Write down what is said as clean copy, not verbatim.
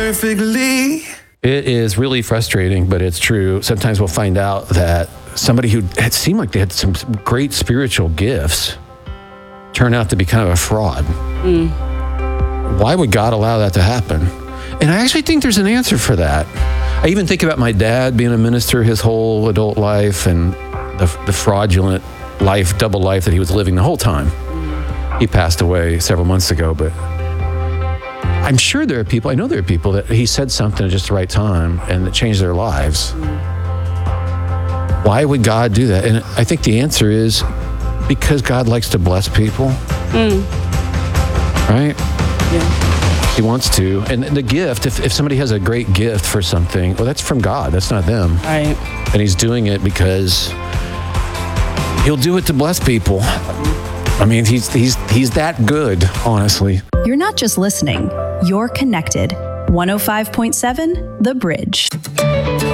perfectly. It is really frustrating, but it's true. Sometimes we'll find out that somebody who had seemed like they had some great spiritual gifts turned out to be kind of a fraud. Why would God allow that to happen? And I actually think there's an answer for that. I even think about my dad being a minister his whole adult life and the fraudulent life, double life that he was living the whole time. He passed away several months ago, but I'm sure there are people, I know there are people that he said something at just the right time and it changed their lives. Why would God do that? And I think the answer is because God likes to bless people. Right? Yeah. He wants to. And the gift, if somebody has a great gift for something, well, that's from God. That's not them. Right. And he's doing it because he'll do it to bless people. I mean, he's that good, honestly. You're not just listening, you're connected. 105.7 The Bridge.